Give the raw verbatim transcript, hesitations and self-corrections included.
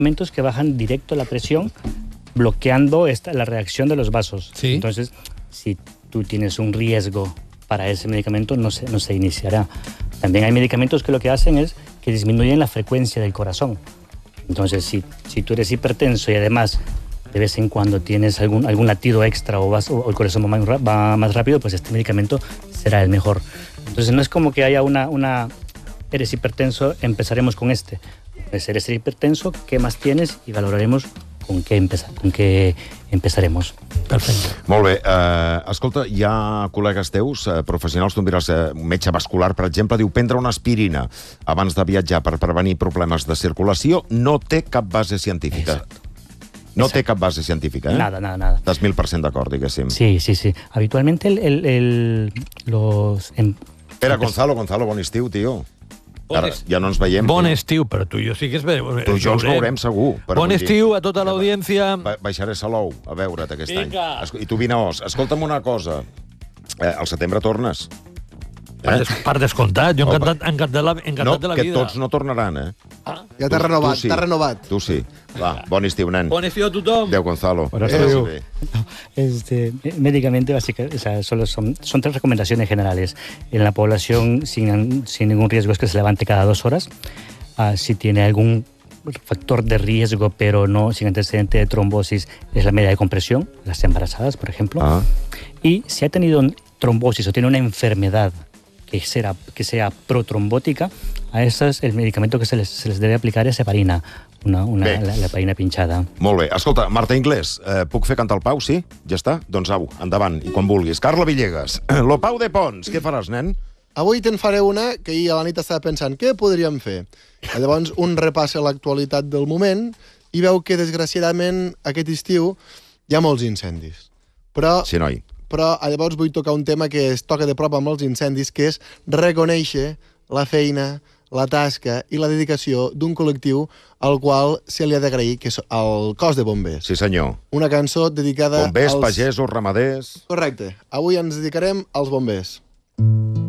medicamentos que bajan directo la presión, bloqueando esta, la reacción de los vasos. Sí. Entonces, si tú tienes un riesgo para ese medicamento, no se, no se iniciará. También hay medicamentos que lo que hacen es que disminuyen la frecuencia del corazón. Entonces, si, si tú eres hipertenso y además de vez en cuando tienes algún, algún latido extra o, vas, o el corazón va más, va más rápido, pues este medicamento será el mejor. Entonces, no es como que haya una... una eres hipertenso, empezaremos con este. Pues eres hipertenso, ¿qué más tienes? Y valoraremos con què, empezar, con què empezaremos. Perfecte. Molt bé. Uh, escolta, hi ha col·legues teus, uh, professionals, tu em diràs, uh, un metge vascular, per exemple, diu prendre una aspirina abans de viatjar per prevenir problemes de circulació no té cap base científica. Exacto. No Exacto. té cap base científica, eh? Nada, nada, nada. Estàs mil per cent d'acord, diguéssim. Sí, sí, sí. Habitualmente el, el, el, los... Em, Espera, Gonzalo, Gonzalo, bon estiu, tio. Ara, ja no ens veiem. Bon tio. estiu, però tu i jo sí que es ve... Tu i jo ens veurem segur. Però Bon vull dir, estiu a tota l'audiència. ba- Baixaré a Salou a veure't aquest Vinga. any. Esco- I tu vine a Os. Escolta'm una cosa. Eh, al setembre tornes. Per, des, per descomptat, jo encantat, encantat, de la, encantat No, de la que vida. tots no tornaran, eh? Ah. Ja t'ha renovat, Tu sí. t'ha renovat. Tu sí. Va, bon estiu, nen. Bon estiu a tothom. Adéu, Gonzalo. Bon Que estiu. vagi bé. Este, médicamente, básicamente, o sea, solo son, son tres recomendaciones generales. En la población sin, sin ningún riesgo es que se levante cada dos horas. Uh, si tiene algún factor de riesgo, pero no sin antecedente de trombosis, es la media de compresión, las embarazadas, por ejemplo. Ah. Y si ha tenido trombosis o tiene una enfermedad que sea, que sea protrombótica, a esas el medicamento que se les, se les debe aplicar es heparina, una, una, la, la heparina pinchada. Molt bé. Escolta, Marta Inglés, eh, puc fer cantar el Pau, sí? Ja està? Doncs au, endavant, i quan vulguis. Carla Villegas, lo Pau de Pons, què faràs, nen? Avui te'n faré una que ahir a la nit estava pensant què podríem fer. Llavors, un repassa l'actualitat del moment i veu que, desgraciadament, aquest estiu hi ha molts incendis. Però, Sí, noi. però llavors vull tocar un tema que es toca de prop amb els incendis, que és reconèixer la feina, la tasca i la dedicació d'un col·lectiu al qual se li ha d'agrair, que és el cos de bombers. Sí, senyor. Una cançó dedicada Bombers, als... pagesos, ramaders... Correcte. Avui ens dedicarem als bombers.